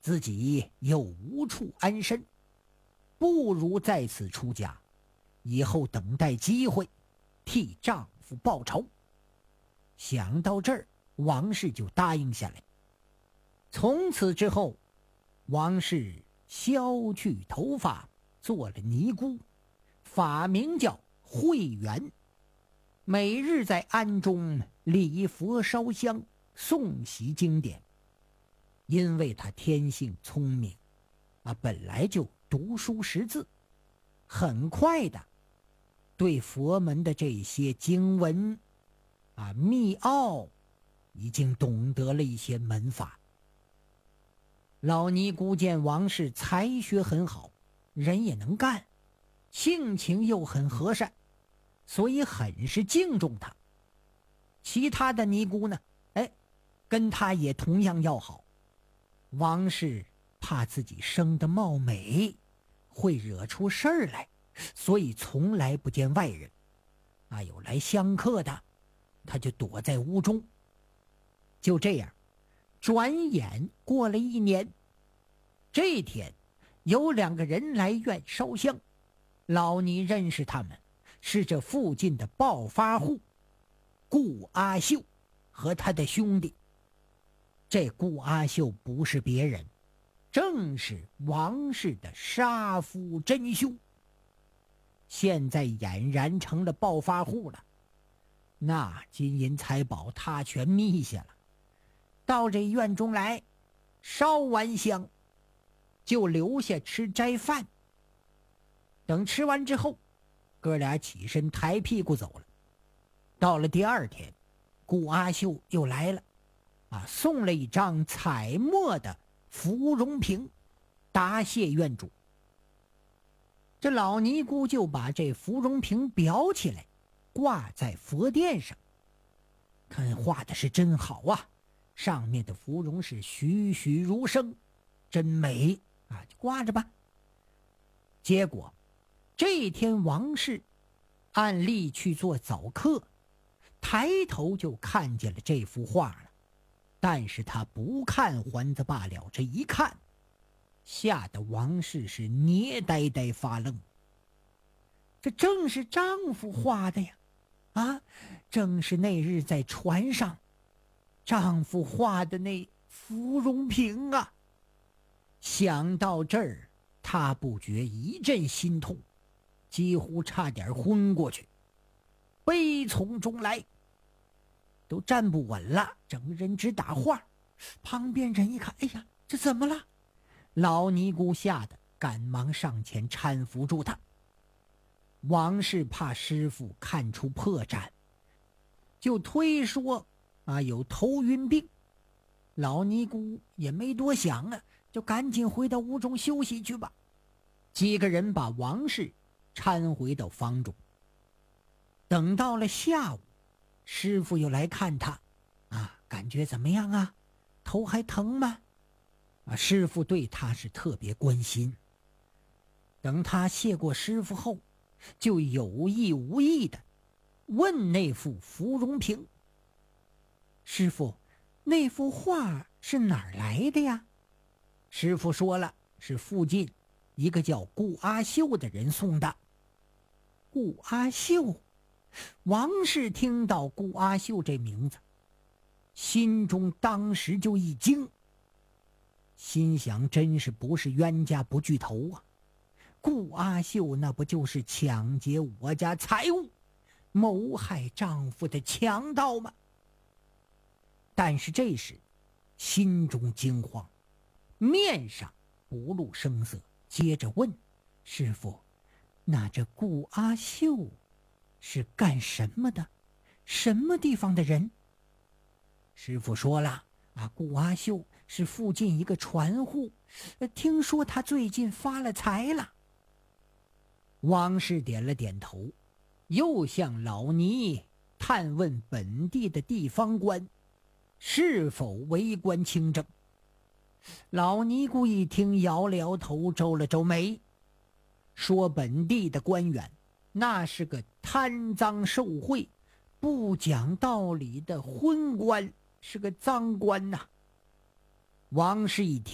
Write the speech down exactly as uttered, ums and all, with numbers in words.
自己又无处安身，不如在此出家，以后等待机会替丈夫报仇。想到这儿，王氏就答应下来。从此之后，王氏削去头发，做了尼姑，法名叫慧圆，每日在庵中礼佛烧香，诵习经典。因为他天性聪明啊，本来就读书识字，很快的对佛门的这些经文啊秘奥已经懂得了一些门法。老尼姑见王氏才学很好，人也能干，性情又很和善，所以很是敬重他。其他的尼姑呢，哎，跟他也同样要好。王氏怕自己生得貌美会惹出事儿来，所以从来不见外人啊，有来相客的他就躲在屋中。就这样转眼过了一年，这天有两个人来院烧香，老尼认识他们，是这附近的暴发户顾阿秀和他的兄弟。这顾阿秀不是别人，正是王氏的杀夫真凶，现在俨然成了暴发户了。那金银财宝他全密下了，到这院中来烧完香就留下吃斋饭。等吃完之后，哥俩起身抬屁股走了。到了第二天，顾阿秀又来了啊，送了一张彩墨的芙蓉瓶答谢院主。这老尼姑就把这芙蓉瓶裱起来，挂在佛殿上，看画的是真好啊，上面的芙蓉是栩栩如生，真美啊，就挂着吧。结果这天王氏按例去做早课，抬头就看见了这幅画了。但是他不看还则罢了，这一看吓得王氏是捏呆呆发愣。这正是丈夫画的呀，啊，正是那日在船上丈夫画的那芙蓉瓶啊。想到这儿，他不觉一阵心痛，几乎差点昏过去，悲从中来，都站不稳了，整人直打晃。旁边人一看，哎呀，这怎么了？老尼姑吓得赶忙上前搀扶住他。王氏怕师傅看出破绽，就推说啊有头晕病。老尼姑也没多想啊，就赶紧回到屋中休息去吧。几个人把王氏搀回到房中。等到了下午，师傅又来看他啊，感觉怎么样啊？头还疼吗？啊，师傅对他是特别关心。等他谢过师傅后，就有意无意的问那幅芙蓉瓶：师傅，那幅画是哪儿来的呀？师傅说了，是附近一个叫顾阿秀的人送的。顾阿秀？王氏听到顾阿秀这名字，心中当时就一惊，心想真是不是冤家不聚头啊！顾阿秀那不就是抢劫我家财物，谋害丈夫的强盗吗？但是这时心中惊慌，面上不露声色，接着问：师傅，那这顾阿秀是干什么的？什么地方的人？师傅说了啊，顾阿秀是附近一个船户，听说他最近发了财了。王氏点了点头，又向老尼探问本地的地方官是否为官清正。老尼姑一听，摇了摇头，皱了皱眉，说本地的官员那是个贪赃受贿、不讲道理的昏官，是个赃官呐、啊。王氏一听